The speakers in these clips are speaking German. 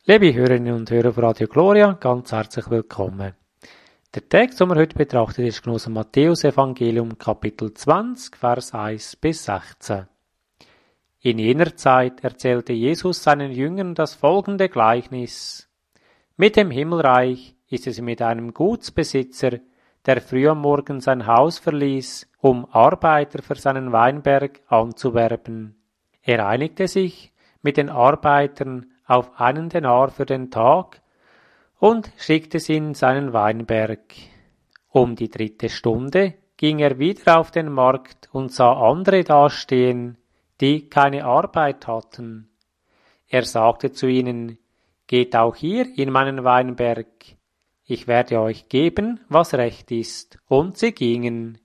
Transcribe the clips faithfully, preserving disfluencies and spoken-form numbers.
Liebe Hörerinnen und Hörer von Radio Gloria, ganz herzlich willkommen. Der Text, den wir heute betrachten, ist genommen aus dem Matthäus-Evangelium, Kapitel zwanzig, Vers eins bis sechzehn. In jener Zeit erzählte Jesus seinen Jüngern das folgende Gleichnis. Mit dem Himmelreich ist es mit einem Gutsbesitzer, der früh am Morgen sein Haus verließ, um Arbeiter für seinen Weinberg anzuwerben. Er einigte sich mit den Arbeitern auf einen Denar für den Tag und schickte sie in seinen Weinberg. Um die dritte Stunde ging er wieder auf den Markt und sah andere dastehen, die keine Arbeit hatten. Er sagte zu ihnen, »Geht auch hier in meinen Weinberg, ich werde euch geben, was recht ist.« Und sie gingen.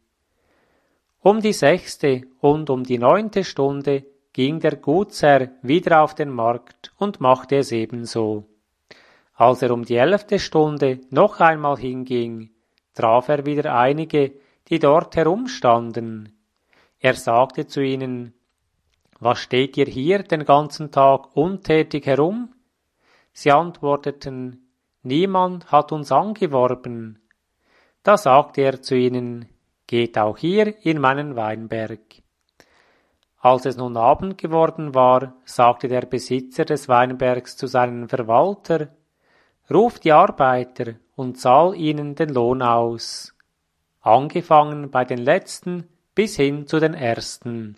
Um die sechste und um die neunte Stunde ging der Gutsherr wieder auf den Markt und machte es ebenso. Als er um die elfte Stunde noch einmal hinging, traf er wieder einige, die dort herumstanden. Er sagte zu ihnen, »Was steht ihr hier den ganzen Tag untätig herum?« Sie antworteten, »Niemand hat uns angeworben.« Da sagte er zu ihnen, »Geht auch hier in meinen Weinberg.« Als es nun Abend geworden war, sagte der Besitzer des Weinbergs zu seinem Verwalter, »Ruf die Arbeiter und zahl ihnen den Lohn aus, angefangen bei den Letzten bis hin zu den Ersten.«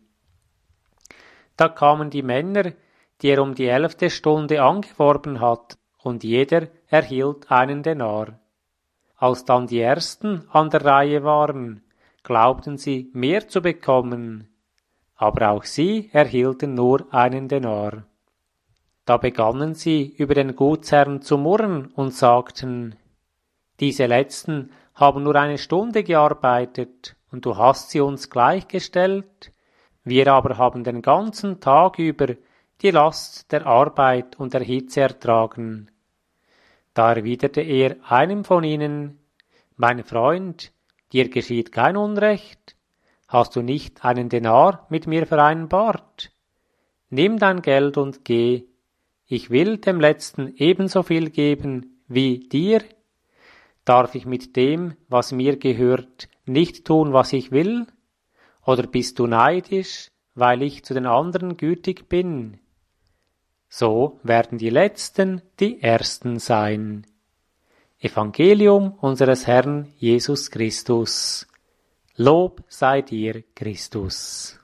Da kamen die Männer, die er um die elfte Stunde angeworben hat, und jeder erhielt einen Denar. Als dann die Ersten an der Reihe waren, glaubten sie, mehr zu bekommen, aber auch sie erhielten nur einen Denar. Da begannen sie über den Gutsherrn zu murren und sagten, »Diese Letzten haben nur eine Stunde gearbeitet, und du hast sie uns gleichgestellt. Wir aber haben den ganzen Tag über die Last der Arbeit und der Hitze ertragen.« Da erwiderte er einem von ihnen, »Mein Freund, dir geschieht kein Unrecht. Hast du nicht einen Denar mit mir vereinbart? Nimm dein Geld und geh. Ich will dem Letzten ebenso viel geben wie dir. Darf ich mit dem, was mir gehört, nicht tun, was ich will? Oder bist du neidisch, weil ich zu den anderen gütig bin? So werden die Letzten die Ersten sein. Evangelium unseres Herrn Jesus Christus. Lob sei dir, Christus.